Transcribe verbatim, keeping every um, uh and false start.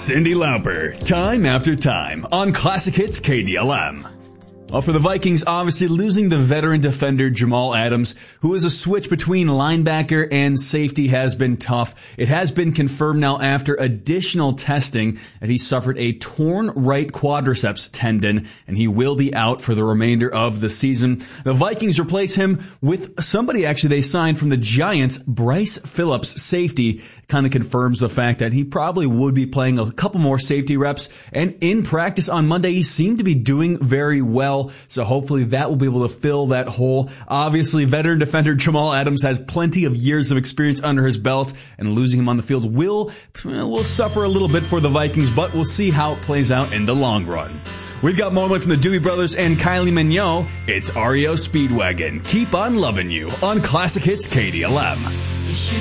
Cyndi Lauper, time after time on Classic Hits K D L M. Well, for the Vikings, obviously losing the veteran defender Jamal Adams, who is a switch between linebacker and safety, has been tough. It has been confirmed now after additional testing that he suffered a torn right quadriceps tendon, and he will be out for the remainder of the season. The Vikings replace him with somebody actually they signed from the Giants, Bryce Phillips, safety. Kind of confirms the fact that he probably would be playing a couple more safety reps, and in practice on Monday, he seemed to be doing very well. So hopefully that will be able to fill that hole. Obviously, veteran defender Jamal Adams has plenty of years of experience under his belt, and losing him on the field will, will suffer a little bit for the Vikings, but we'll see how it plays out in the long run. We've got more from the Dewey Brothers and Kylie Minogue. It's R E O Speedwagon. Keep on loving you on Classic Hits K D L M.